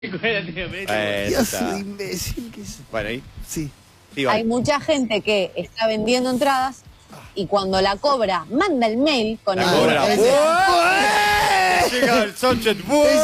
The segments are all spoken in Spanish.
Dios, imbécil que es. Bueno, ahí. Sí. Sí, vale. Hay mucha gente que está vendiendo entradas y cuando la cobra manda el mail con La el cobra. link. Te llega el sunset.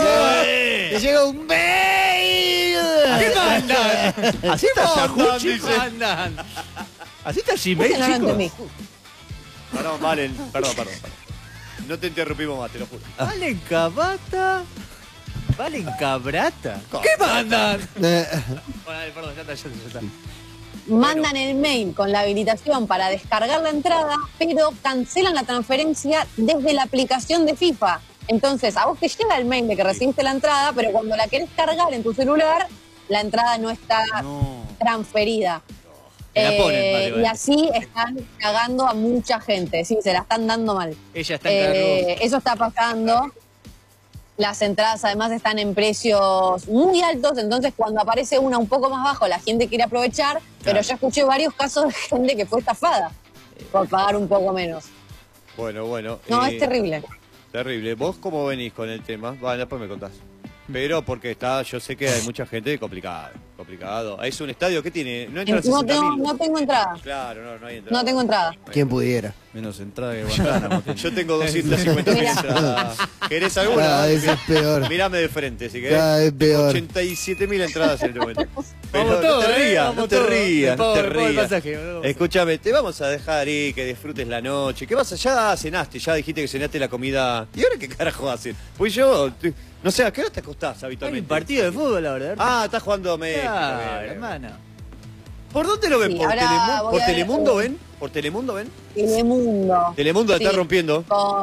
Te llega un mail. ¿Qué mandan? Así está Yahoo, ¿Qué chicos. mandan? Así está Ese Gmail, no lo chicos. entendí. Perdón, Valen. Perdón. No te interrumpimos más, te lo juro. Valen cabata. Valen cabrata. ¿Qué mandan? Bueno, dale, perdón, ya está. Mandan el mail con la habilitación para descargar la entrada, pero cancelan la transferencia desde la aplicación de FIFA. Entonces, a vos te llega el mail de que recibiste la entrada, pero cuando la querés cargar en tu celular, la entrada no está transferida. Te la ponen, Y básicamente. así están cagando a mucha gente. Sí, se la están dando mal. Ella está en cargo. Eso está pasando. Las entradas además están en precios muy altos, entonces cuando aparece una un poco más bajo, la gente quiere aprovechar, pero yo escuché varios casos de gente que fue estafada por pagar un poco menos. Bueno. No, es terrible. Terrible. ¿Vos cómo venís con el tema? Bueno, después me contás. Pero porque yo sé que hay mucha gente complicado. Es un estadio que tiene, no entran 60.000. No tengo entrada. Claro, no hay entrada. No tengo entrada. Quien pudiera. Menos entrada que Guantánamo. Yo tengo 250.000 Mira. entradas. ¿Querés alguna? Cada vez es peor. Mirame de frente, si querés. Cada vez peor. 87.000 entradas en este momento. Pero Vamos no todos, te rías, vamos no te todos. rías, no te Me pago el rías. pasaje, boludo. Escúchame, te vamos a dejar ir, que disfrutes la noche. ¿Qué vas? Ya cenaste, ya dijiste que cenaste la comida. ¿Y ahora qué carajo haces? Pues yo, no sé, ¿a qué hora te acostás Hay un habitualmente? partido de fútbol, la verdad. Ah, estás jugando México. Claro, bien. hermano. ¿Por dónde lo ven? Sí, ¿Por, ahora voy ¿por a ver- Telemundo ven? ¿Por Telemundo ven? Telemundo. Telemundo la está Sí, rompiendo.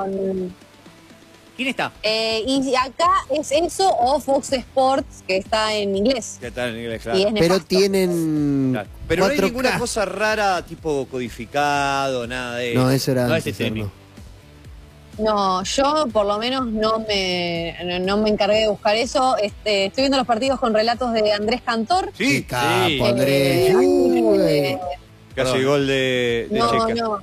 ¿Quién está? Y acá es eso o Fox Sports, que está en inglés. Que está en inglés, claro. Y es Pero nefasto. tienen. Claro. Pero no hay 4K. ninguna cosa rara, tipo codificado, nada de No, eso era no antes. es técnico. No, yo por lo menos no me encargué de buscar eso. Estoy viendo los partidos con relatos de Andrés Cantor. Sí, Qué capo, sí. Andrés. Eh, que hace el gol de no, Checa. no.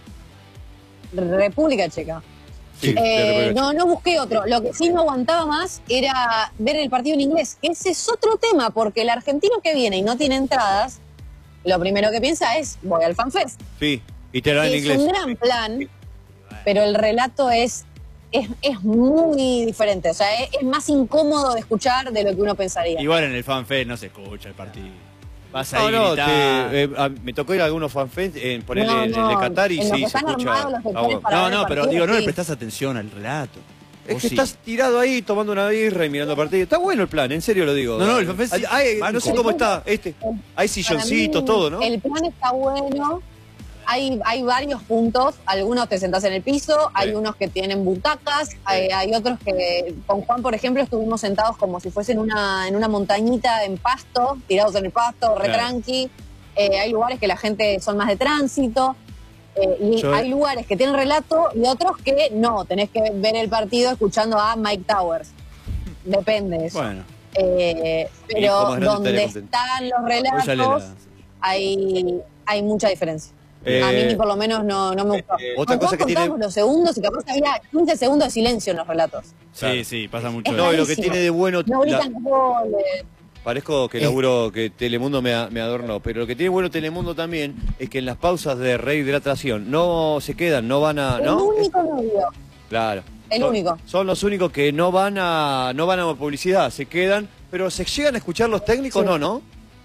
República Checa. Sí, de República No busqué otro. Lo que sí no aguantaba más era ver el partido en inglés. Ese es otro tema, porque el argentino que viene y no tiene entradas, lo primero que piensa es, voy al FanFest. Sí, y te lo dan en Es inglés. un gran plan, pero el relato es muy diferente. O sea, es más incómodo de escuchar de lo que uno pensaría. Igual en el FanFest no se escucha el partido. Vas ahí No, gritando. me tocó ir a algunos fanfest, ponerle No, en el no, de Qatar y en los sí, que se están escucha. armados los sectores bueno. para ver el pero partido, digo, no le sí. prestás atención al relato. Es ¿O que sí? estás tirado ahí tomando una birra y mirando partido. Está bueno el plan, en serio lo digo. No, el fanfest sí. No sé cómo está este. Hay silloncitos, Para mí, todo, ¿no? El plan está bueno. Hay varios puntos. Algunos te sentás en el piso, hay unos que tienen butacas, hay otros que, con Juan, por ejemplo, estuvimos sentados como si fuesen en una montañita en pasto, tirados en el pasto, re Claro. tranqui. Hay lugares que la gente son más de tránsito. Y Yo- hay lugares que tienen relato y otros que no. Tenés que ver el partido escuchando a Mike Towers. Depende de eso. Bueno, Hijo Pero más grande donde estaría contento. están los hoy sale relatos, la... hay mucha diferencia. A mí por lo menos no me gustó. otra cosa que tiene- Contábamos los segundos y capaz había 15 segundos de silencio en los relatos. Sí, sí, pasa mucho. Es No, y lo que rarísimo. tiene de bueno. No gritan los goles. Parezco que laburo que Telemundo me adornó, pero lo que tiene bueno Telemundo también es que en las pausas de rehidratación no se quedan, no van a. El ¿No? único novio. Claro. El único. Son los únicos que no van a publicidad, se quedan, pero se llegan a escuchar los técnicos, Sí. ¿no? No.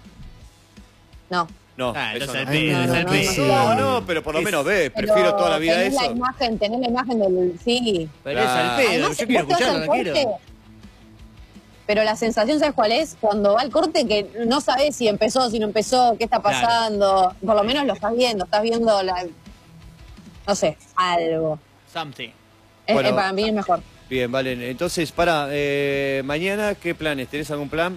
No, Ah, eso entonces no. al pedo, no, es al no, pedo. no, No, pero por lo menos Pero prefiero toda la vida tenés eso. tenés la imagen del. Sí. Pero es al pedo, Además, yo quiero vos te vas escucharlo, al no quiero. corte, pero la sensación, ¿sabes cuál es? Cuando va al corte que no sabes si empezó, si no empezó, qué está Claro. pasando. Por lo menos lo estás viendo no sé, algo. Something. Bueno. Para mí es mejor. Bien, Valen. Entonces, mañana, ¿qué planes? ¿Tenés algún plan?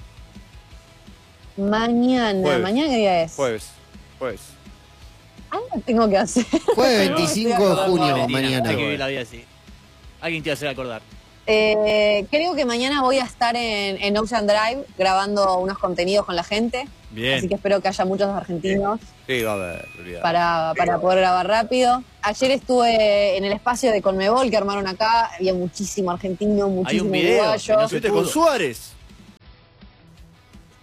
Mañana, Jueves. ¿mañana qué día es? Jueves. Algo tengo que hacer. Jueves No, 25 estoy de acordando. junio, Valentina, mañana. Hay que vivir la vida así. Alguien te va a hacer acordar. Creo que mañana voy a estar en Ocean Drive grabando unos contenidos con la gente. Bien. Así que espero que haya muchos argentinos Sí, va a haber, olvidate. para poder grabar rápido. Ayer estuve en el espacio de Conmebol que armaron acá. Había muchísimo argentino, Hay muchísimo un video. uruguayo. que no se ¿Estuviste pudo. con Suárez?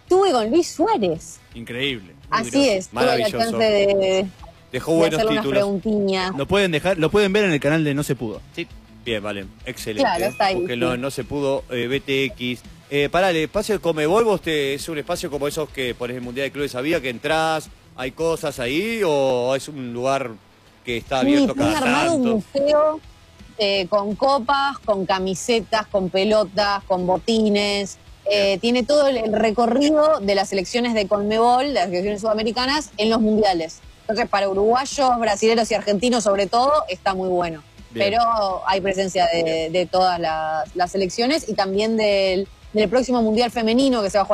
Estuve con Luis Suárez. Increíble. Así es, tuve la Maravilloso. chance de Dejó buenos hacerle unas títulos. preguntiñas. Lo pueden ver en el canal de No Se Pudo. Sí. Bien, vale. Excelente. Claro, está ahí, Porque sí. no se pudo, BTX. Pará, el espacio del Comebol, ¿vos es un espacio como esos que pones el Mundial de Clubes? ¿Sabía que entrás? ¿Hay cosas ahí? ¿O es un lugar que está abierto Sí, tiene cada armado un tanto? museo con copas, con camisetas, con pelotas, con botines. Tiene todo el recorrido de las selecciones de Conmebol, las selecciones sudamericanas, en los mundiales. Entonces, para uruguayos, brasileños y argentinos, sobre todo, está muy bueno. Bien. Pero hay presencia de todas las selecciones y también del próximo Mundial Femenino que se va a jugar